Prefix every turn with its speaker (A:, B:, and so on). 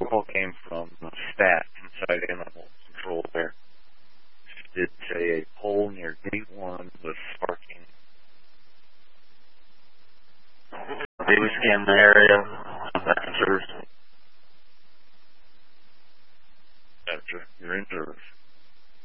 A: call came from STAT inside animal control there. Did say a pole near gate 1 was sparking.
B: Did we scan the area? Officers.
A: Gotcha. You're in service.